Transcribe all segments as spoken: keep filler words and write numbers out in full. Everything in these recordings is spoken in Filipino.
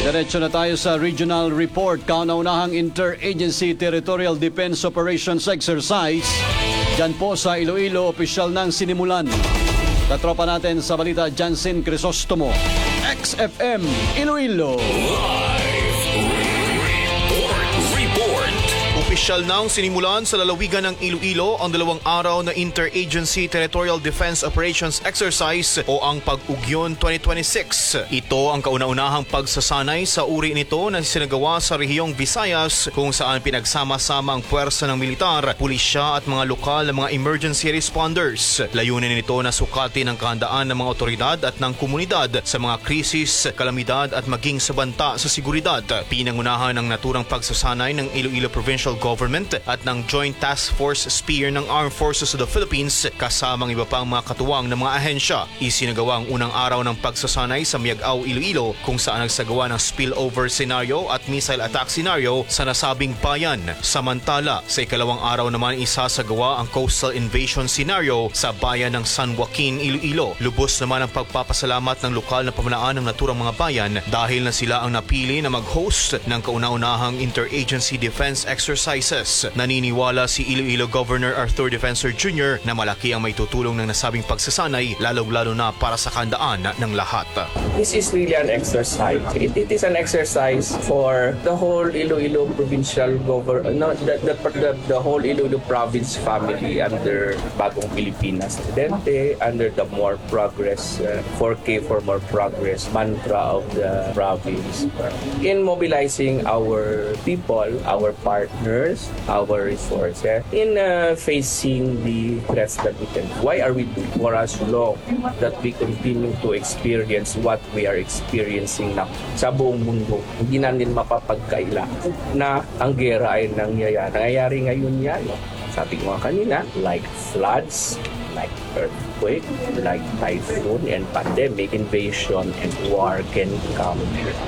Diretso na tayo sa regional report. Kauna-unahang Interagency Territorial Defense Operations Exercise. Diyan po sa Iloilo, opisyal nang sinimulan. Katropa natin sa balita, Jansen Crisostomo, X F M Iloilo. Opisyal nang sinimulan sa lalawigan ng Iloilo ang dalawang araw na Interagency Territorial Defense Operations Exercise o ang Pag-Ugyon twenty twenty-six. Ito ang kauna-unahang pagsasanay sa uri nito na sinagawa sa rehiyong Visayas kung saan pinagsama-sama ang puwersa ng militar, pulisya at mga lokal na mga emergency responders. Layunin nito na sukatin ang kahandaan ng mga otoridad at ng komunidad sa mga krisis, kalamidad at maging sa banta sa seguridad. Pinangunahan ang naturang pagsasanay ng Iloilo Provincial Government at ng Joint Task Force Spear ng Armed Forces of the Philippines kasamang iba pang mga katuwang ng mga ahensya. Isinagawa ang unang araw ng pagsasanay sa Miagao, Iloilo kung saan nagsagawa ng spillover scenario at missile attack scenario sa nasabing bayan. Samantala, sa ikalawang araw naman isasagawa ang coastal invasion scenario sa bayan ng San Joaquin, Iloilo. Lubos naman ang pagpapasalamat ng lokal na pamalaan ng naturang mga bayan dahil na sila ang napili na mag-host ng kauna-unahang Interagency Defense Exercise. Naniniwala si Iloilo Governor Arthur Defensor Junior na malaki ang may tutulong ng nasabing pagsasanay lalong-lalo na para sa kandaan ng lahat. This is really an exercise. It, it is an exercise for the whole Iloilo Provincial Government, no, the, the, the, the whole Iloilo Province family under Bagong Pilipinas Presidente, under the More Progress, uh, four K for More Progress mantra of the province, in mobilizing our people, our partners, our resources in uh, facing the threats that we can. Why are we doing for as long that we continue to experience what we are experiencing na sa buong mundo? Hindi natin mapapagkaila na ang gera ay nangyayari. Nangyayari ngayon yan. No? Sabi ko nga kanina, like floods, like earthquake, like typhoon and pandemic, invasion and war can come.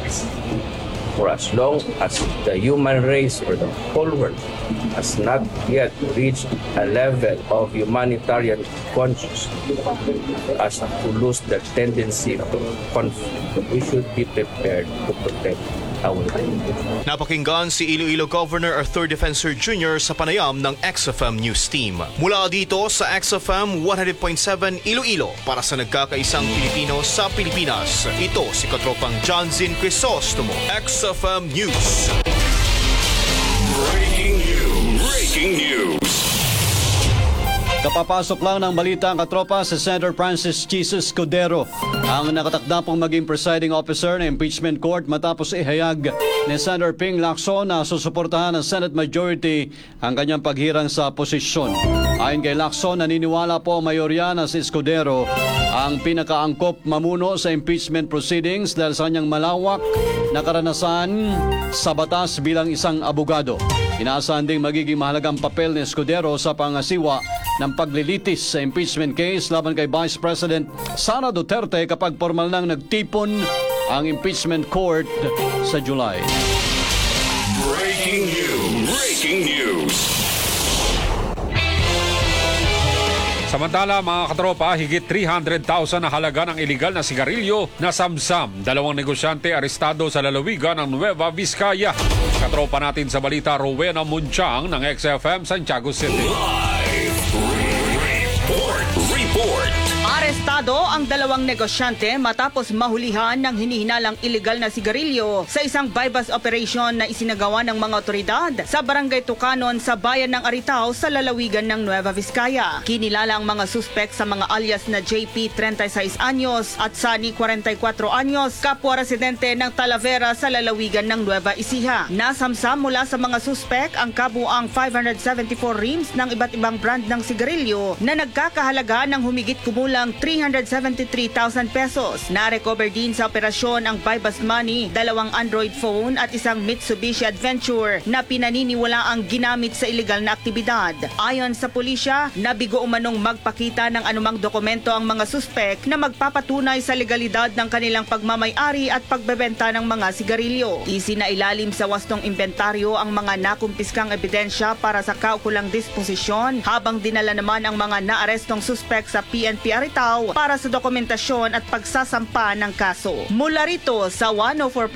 For as long as the human race or the whole world has not yet reached a level of humanitarian consciousness as to lose the tendency to conflict, we should be prepared to protect our life. Napakinggan si Iloilo Governor Arthur Defensor Junior sa panayam ng X F M News Team. Mula dito sa X F M one hundred point seven Iloilo para sa nagkakaisang Pilipino sa Pilipinas. Ito si Katropang Jansen Crisostomo, X F M News. Breaking news. Breaking news. Kapapasok lang ng balita ang katropa sa Senator Francis Jesus Cordero ang nakatakda pong maging presiding officer ng impeachment court matapos ihayag ni Senator Ping Lacson na susuportahan ng Senate majority ang kanyang paghirang sa posisyon. Ayon kay Lacson, naniniwala po mayorya na si Cordero ang pinakaangkop mamuno sa impeachment proceedings dahil sa kanyang malawak na karanasan sa batas bilang isang abogado. Inaasahan ding magiging mahalagang papel ni Cordero sa pangasiwa ng paglilitis sa impeachment case laban kay Vice President Sara Duterte kapag formal nang nagtipon ang impeachment court sa July. Breaking news. Breaking news. Samantala mga katropa, higit three hundred thousand na halaga ng iligal na sigarilyo na samsam. Dalawang negosyante arestado sa lalawigan ng Nueva Vizcaya. Katropa natin sa balita, Rowena Munchang ng X F M Santiago City. Live report. Report. Arestado ang dalawang negosyante matapos mahulihan ng hinihinalang iligal na sigarilyo sa isang bypass operation na isinagawa ng mga otoridad sa Barangay Tucanon sa bayan ng Aritao sa lalawigan ng Nueva Vizcaya. Kinilala ang mga suspek sa mga alias na J P, thirty-six anyos at Sunny, forty-four anyos, kapwa residente ng Talavera sa lalawigan ng Nueva Ecija. Nasamsam mula sa mga suspek ang kabuang five hundred seventy-four reams ng iba't ibang brand ng sigarilyo na nagkakahalaga ng humigit kumulang three hundred seventy-three thousand pesos. Na-recover din sa operasyon ang bypass money, dalawang Android phone at isang Mitsubishi Adventure na pinaniniwala ang ginamit sa iligal na aktibidad. Ayon sa pulisya, nabigo umanong magpakita ng anumang dokumento ang mga suspek na magpapatunay sa legalidad ng kanilang pagmamay-ari at pagbebenta ng mga sigarilyo. Isinailalim sa wastong inventaryo ang mga nakumpiskang ebidensya para sa kaukulang disposisyon habang dinala naman ang mga naarestong suspek sa P N P Aritao para sa dokumentasyon at pagsasampa ng kaso. Mula rito sa one oh four